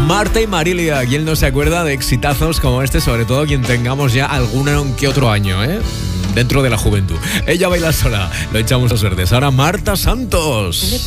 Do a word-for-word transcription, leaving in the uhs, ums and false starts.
Marta y Marilia, ¿quién no se acuerda de exitazos como este? Sobre todo quien tengamos ya alguno que otro año, ¿eh? Dentro de la juventud. Ella baila sola, lo echamos a suertes. Ahora Marta Santos.